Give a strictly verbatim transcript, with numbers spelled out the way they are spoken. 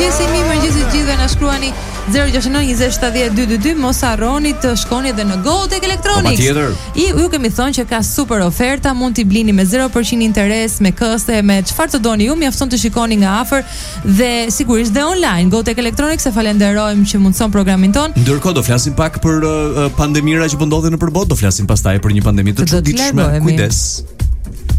mëngjesi, mi mëngjesi të gjithëve, na shkruani zero gjasht nëntë njëzet shtatëdhjetë dy dy dy, mos harroni të shkoni edhe në Gotek Electronics. I ju kemi thënë që ka super oferta, mund t'i blini me zero përqind interes, me këste, me çfarë të doni ju, mjafton të shikoni nga afër dhe sigurisht dhe online. Gotek Electronics, e falenderojmë që mundson programin ton. Ndërkohë do flasim pak për uh, pandemira që po ndodhin nëpër botë, do flasim pastaj për një pandemi të çuditshme. Kujdes.